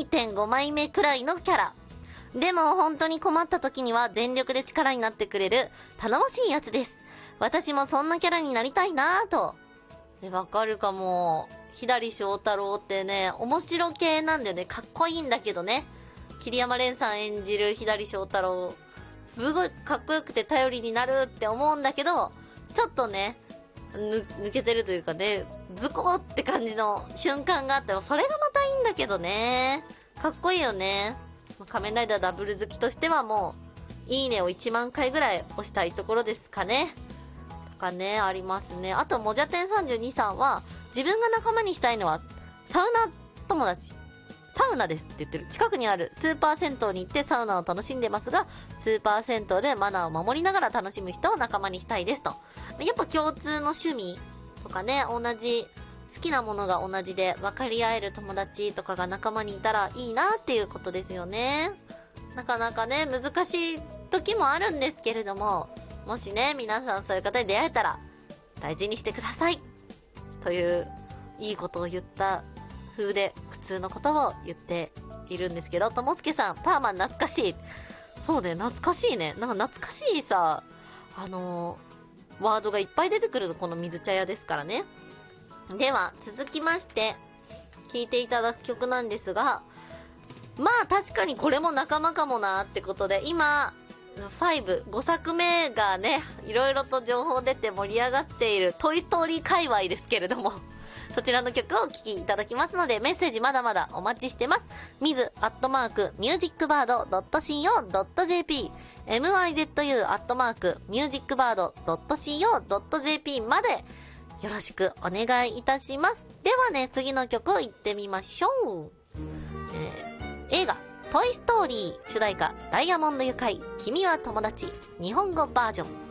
2.5 枚目くらいのキャラ。でも本当に困った時には全力で力になってくれる頼もしいやつです。私もそんなキャラになりたいなぁと。わかるかも。左翔太郎ってね、面白系なんだよね。かっこいいんだけどね。桐山蓮さん演じる左翔太郎、すごいかっこよくて頼りになるって思うんだけど、ちょっとね、抜けてるというかね、ズコーって感じの瞬間があっても、それがまたいいんだけどね。かっこいいよね。仮面ライダーダブル好きとしてはもう、いいねを1万回ぐらい押したいところですかね。とかね、ありますね。あと、もじゃてん32さんは、自分が仲間にしたいのは、サウナ友達。サウナですって言ってる。近くにあるスーパー銭湯に行ってサウナを楽しんでますが、スーパー銭湯でマナーを守りながら楽しむ人を仲間にしたいですと。やっぱ共通の趣味とかね、同じ、好きなものが同じで分かり合える友達とかが仲間にいたらいいなっていうことですよね。なかなかね、難しい時もあるんですけれども、もしね、皆さんそういう方に出会えたら、大事にしてくださいという、いいことを言った風で普通のことを言っているんですけど、ともすけさん、パーマン懐かしい。そうね、懐かしいね。なんか懐かしいさ、ワードがいっぱい出てくるこの水茶屋ですからね。では、続きまして、聴いていただく曲なんですが、まあ確かにこれも仲間かもなってことで、今、5作目がね、いろいろと情報出て盛り上がっているトイストーリー界隈ですけれども、そちらの曲をお聴きいただきますので、メッセージまだまだお待ちしてます。mizu@musicbird.co.jp mizu@musicbird.co.jp までよろしくお願いいたします。ではね、次の曲をいってみましょう。映画トイストーリー主題歌ダイヤモンドユカイ君は友達日本語バージョン。